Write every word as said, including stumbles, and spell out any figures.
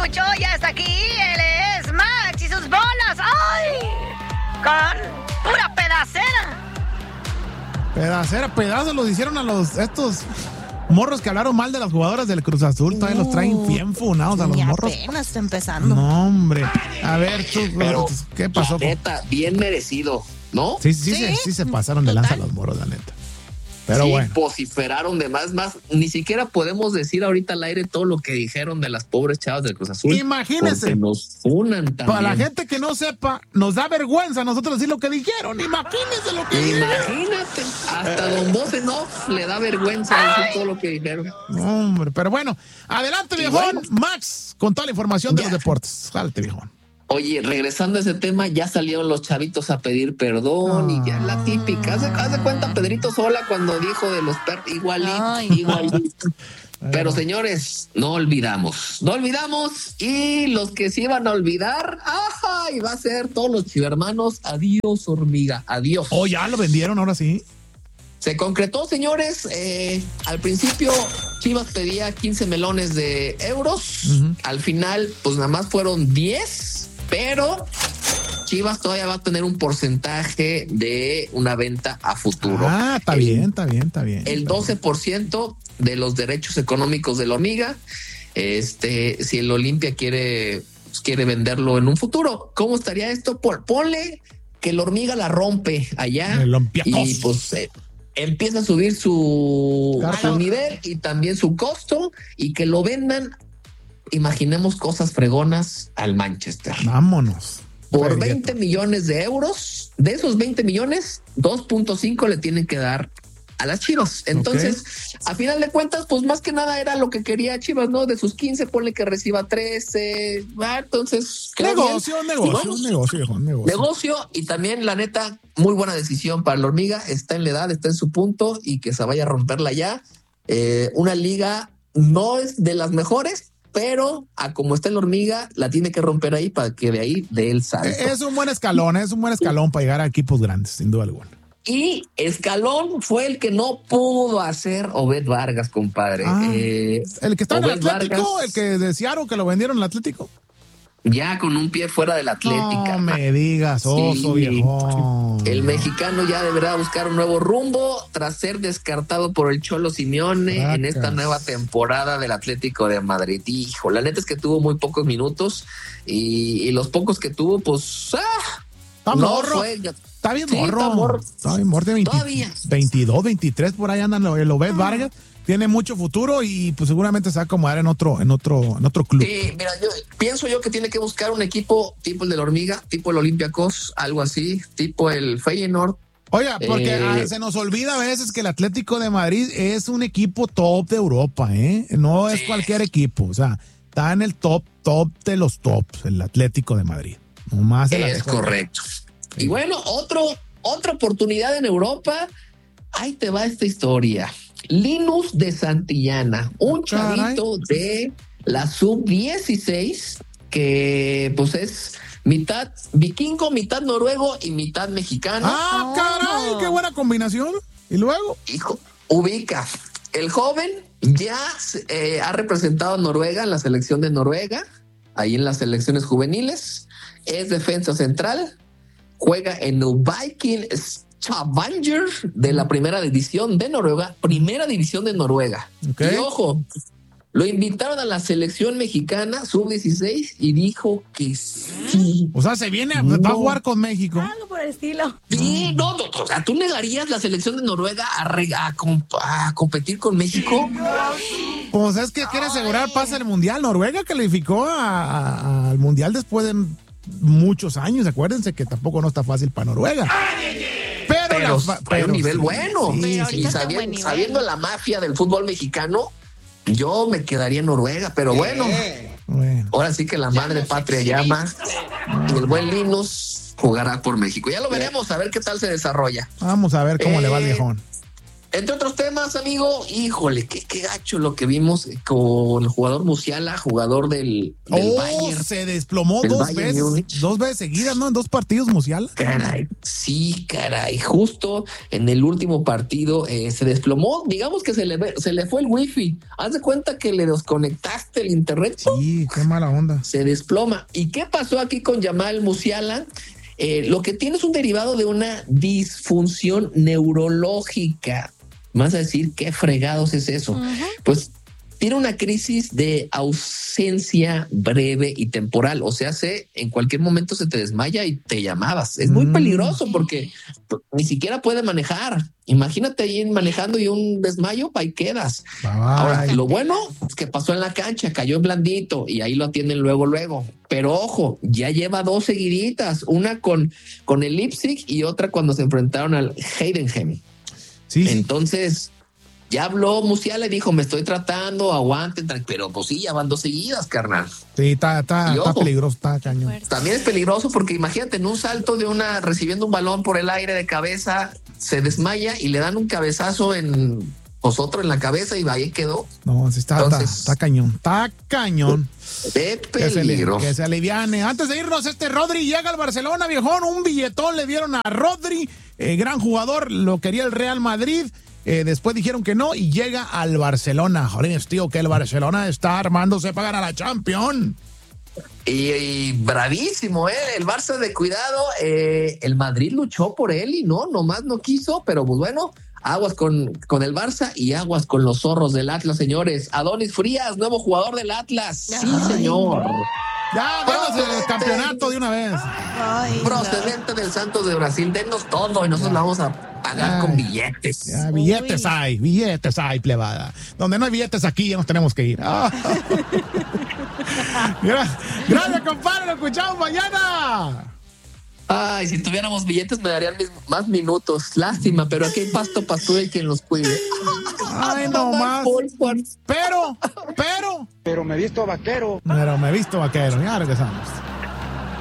mucho, ya está aquí, él es Max y sus bolas, ¡ay! Con pura pedacera. Pedacera, pedazos los hicieron a los, estos morros que hablaron mal de las jugadoras del Cruz Azul, uh, todavía los traen bien funados a los morros. Apenas está empezando. No, hombre, a ver, tú, pero, ¿qué pasó? La neta, bien merecido, ¿no? Sí, sí, sí, sí, sí, sí se pasaron de lanza los morros, la neta. Pero sí, bueno. vociferaron de más, más. Ni siquiera podemos decir ahorita al aire todo lo que dijeron de las pobres chavas del Cruz Azul. Imagínense. Nos funan también. Para la gente que no sepa, nos da vergüenza a nosotros decir lo que dijeron. Imagínense lo que dijeron. Imagínate. Hasta Don Bosenov le da vergüenza decir todo lo que dijeron. No, hombre, pero bueno. Adelante, viejón. Bueno, Max, con toda la información de ya. los deportes. Salte, viejón. Oye, regresando a ese tema, ya salieron los chavitos a pedir perdón ah. y ya la típica. Haz de, haz de cuenta Pedrito Sola cuando dijo de los perros, igualito, igualito. Pero señores, no olvidamos, no olvidamos y los que se iban a olvidar, ajá, y va a ser todos los chivermanos, adiós hormiga, adiós. Oh, ya lo vendieron, ahora sí. Se concretó, señores, eh, al principio Chivas pedía quince melones de euros, uh-huh. Al final pues nada más fueron diez. Pero Chivas todavía va a tener un porcentaje de una venta a futuro. Ah, está el, bien, está bien, está bien. El doce por ciento de los derechos económicos de la Hormiga, este, si el Olimpia quiere, quiere venderlo en un futuro. ¿Cómo estaría esto? Por, ponle que la Hormiga la rompe allá y pues eh, empieza a subir su, su nivel y también su costo y que lo vendan. Imaginemos cosas fregonas al Manchester. Vámonos. Por veinte millones de euros, de esos veinte millones, dos punto cinco le tienen que dar a las Chivas. Entonces, okay. A final de cuentas, pues más que nada era lo que quería Chivas, ¿no? De sus quince, ponle que reciba trece. Ah, entonces, negocio, negocio, vamos, negocio, negocio, negocio. Negocio y también, la neta, muy buena decisión para la Hormiga. Está en la edad, está en su punto y que se vaya a romperla ya. Eh, una liga no es de las mejores, pero a como está la Hormiga, la tiene que romper ahí para que de ahí dé el salto. Es un buen escalón, es un buen escalón para llegar a equipos grandes, sin duda alguna. Y escalón fue el que no pudo hacer Obed Vargas, compadre. Ah, eh, el que está en el Atlético, Vargas, el que desearon que lo vendieron al Atlético. Ya con un pie fuera del Atlética. No me digas, oso, sí, viejo. El mexicano ya deberá buscar un nuevo rumbo tras ser descartado por el Cholo Simeone Fracas. En esta nueva temporada del Atlético de Madrid. Hijo, la neta es que tuvo muy pocos minutos y, y los pocos que tuvo, pues... ¡ah! Está no morro. Fue, ya, está bien sí, morro. Está morro. Está bien morro de veinte, veintidós, veintitrés, por ahí andan el Obed ah. Vargas. Tiene mucho futuro y pues seguramente se va a acomodar en otro, en otro, en otro club. Sí, mira, yo pienso yo que tiene que buscar un equipo tipo el de la Hormiga, tipo el Olympiacos, algo así, tipo el Feyenoord. Oiga, porque eh, ah, se nos olvida a veces que el Atlético de Madrid es un equipo top de Europa, ¿eh? No es sí. cualquier equipo, o sea, está en el top, top de los tops, el Atlético de Madrid. No más es correcto. Sí. Y bueno, otro, otra oportunidad en Europa. Ahí te va esta historia. Linus de Santillana, un chavito de la sub dieciséis que pues es mitad vikingo, mitad noruego y mitad mexicano. ¡Ah, caray! ¡Qué buena combinación! ¿Y luego? Hijo, ubica. El joven ya eh, ha representado a Noruega en la selección de Noruega, ahí en las selecciones juveniles. Es defensa central, juega en el Viking Stavanger de la primera división de Noruega, primera división de Noruega. Okay. Y ojo, lo invitaron a la selección mexicana sub dieciséis y dijo que sí. O sea, se viene a, no. va a jugar con México. Algo por el estilo. Sí, no, no, o sea, ¿tú negarías la selección de Noruega a, re, a, a competir con México? Pues es que quiere asegurar pase al Mundial. Noruega calificó a, a, al Mundial después de muchos años. Acuérdense que tampoco no está fácil para Noruega. Pero, pero, la, pero hay un nivel sí, bueno. Sí, sí, y sabiendo, sabiendo la mafia del fútbol mexicano, yo me quedaría en Noruega, pero bueno, bueno. Ahora sí que la madre patria llama y el buen Linus jugará por México. Ya lo veremos, a ver qué tal se desarrolla. Vamos a ver cómo eh, le va al viejón. entre otros temas, amigo, híjole, qué, qué gacho lo que vimos con el jugador Musiala, jugador del, del oh, Bayern. Se desplomó dos Bayern veces, Múnich. dos veces seguidas, ¿no? En dos partidos, Musiala. Caray, sí, caray, justo en el último partido eh, se desplomó, digamos que se le, se le fue el wifi. Haz de cuenta que le desconectaste el internet. Sí, qué mala onda. Se desploma. ¿Y qué pasó aquí con Jamal Musiala? Eh, lo que tiene es un derivado de una disfunción neurológica. Vas a decir, ¿qué fregados es eso? Uh-huh. Pues tiene una crisis de ausencia breve y temporal. O sea, se, en cualquier momento se te desmaya y te llamabas. Es muy mm. peligroso porque ni siquiera puede manejar. Imagínate ahí manejando y un desmayo, pa' ahí quedas. Bye. Ahora, lo bueno es que pasó en la cancha, cayó en blandito y ahí lo atienden luego, luego. Pero ojo, ya lleva dos seguiditas, una con, con el Leipzig y otra cuando se enfrentaron al Heidenheim. Sí, Entonces, ya habló Musiala y dijo, me estoy tratando, aguanten, pero pues sí, ya van dos seguidas, carnal. Sí, está, está, está peligroso, está cañón. También es peligroso porque imagínate, en un salto de una, recibiendo un balón por el aire de cabeza, se desmaya y le dan un cabezazo en vosotros en la cabeza y ahí quedó. No, sí está, Entonces, está, está cañón, está cañón. De peligro. Que se, que se aliviane. Antes de irnos, este Rodri llega al Barcelona, viejón, un billetón le dieron a Rodri, eh, gran jugador, lo quería el Real Madrid. Eh, después dijeron que no y llega al Barcelona. Joder, tío, que el Barcelona está armándose para ganar a la Champions. Y, y bravísimo, ¿eh? El Barça de cuidado. Eh, el Madrid luchó por él y no, nomás no quiso, pero pues bueno, aguas con, con el Barça y aguas con los zorros del Atlas, señores. Adonis Frías, nuevo jugador del Atlas. Sí, Ay. señor. Ya, denos el campeonato de una vez. Ay, procedente no. del Santos de Brasil, denos todo y nosotros la vamos a pagar Ay, con billetes. Ya, billetes Uy. hay, billetes hay, plebada. Donde no hay billetes aquí ya nos tenemos que ir. Ah. Gracias, compadre, nos escuchamos mañana. Ay, si tuviéramos billetes me darían mis, más minutos. Lástima, pero aquí hay pasto pastura y quien los cuide. Ay, no más. Pero, pero. Pero me he visto vaquero. Pero me he visto vaquero. Ya regresamos.